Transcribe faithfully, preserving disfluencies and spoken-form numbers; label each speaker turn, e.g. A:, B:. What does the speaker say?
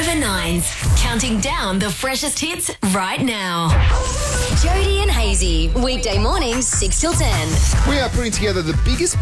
A: Nines, counting down the freshest hits right now.
B: Jody and Hazy, weekday mornings, six till ten.
C: We are putting together the biggest